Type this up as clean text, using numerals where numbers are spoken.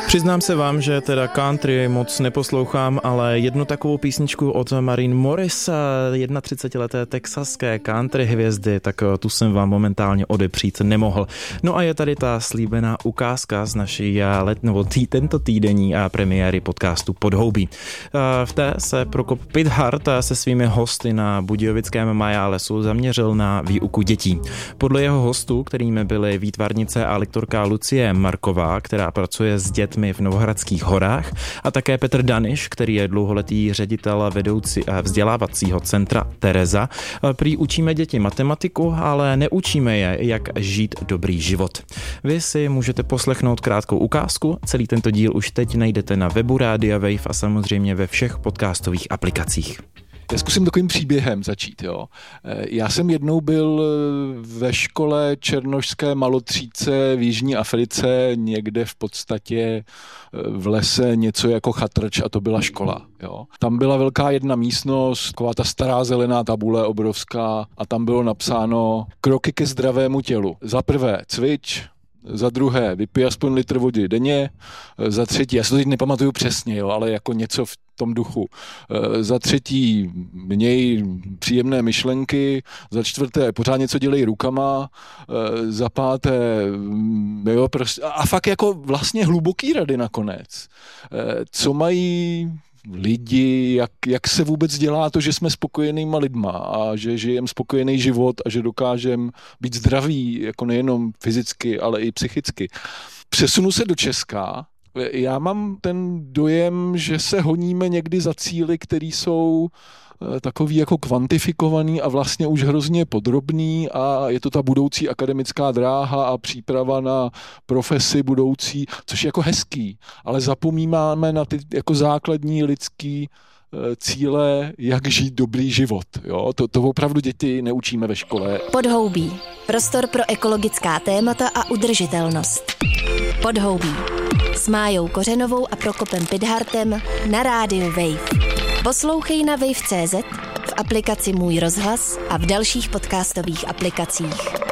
Přiznám se vám, že teda country moc neposlouchám, ale jednu takovou písničku od Maren Morris, 31leté texaské country hvězdy, tak tu jsem vám momentálně odepřít nemohl. No a je tady ta slíbená ukázka z naší tento týdenní premiéry podcastu Podhoubí. V té se Prokop Pithart se svými hosty na budějovickém Majálesu zaměřil na výuku dětí. Podle jeho hostů, kterými byly výtvarnice a lektorka Lucie Marková, která pracuje s dětmi v Novohradských horách, a také Petr Daniš, který je dlouholetý ředitel vedoucí vzdělávacího centra Tereza. Prý učíme děti matematiku, ale neučíme je, jak žít dobrý život. Vy si můžete poslechnout krátkou ukázku, celý tento díl už teď najdete na webu Rádia Wave a samozřejmě ve všech podcastových aplikacích. Já zkusím takovým příběhem začít. Jo. Já jsem jednou byl ve škole černošské malotřídce v Jižní Africe, někde v podstatě v lese něco jako chatrč, a to byla škola. Jo. Tam byla velká jedna místnost, taková ta stará zelená tabule obrovská, a tam bylo napsáno kroky ke zdravému tělu. Za prvé cvič, za druhé vypij aspoň litr vody denně, za třetí, já si to teď nepamatuju přesně, jo, ale jako něco v tom duchu, za třetí měj příjemné myšlenky, za čtvrté pořád něco dělej rukama, za páté, jo, prostě, a fakt jako vlastně hluboký rady nakonec. Co mají lidi, jak se vůbec dělá to, že jsme spokojenýma lidma a že žijeme spokojený život a že dokážeme být zdraví, jako nejenom fyzicky, ale i psychicky. Přesunu se do Česka. Já mám ten dojem, že se honíme někdy za cíly, které jsou takový jako kvantifikovaný a vlastně už hrozně podrobný, a je to ta budoucí akademická dráha a příprava na profesi budoucí, což je jako hezký, ale zapomínáme na ty jako základní lidský cíle, jak žít dobrý život. Jo? To opravdu děti neučíme ve škole. Podhoubí. Prostor pro ekologická témata a udržitelnost. Podhoubí. S Májou Kořenovou a Prokopem Pithartem na rádiu Wave. Poslouchej na wave.cz, v aplikaci Můj rozhlas a v dalších podcastových aplikacích.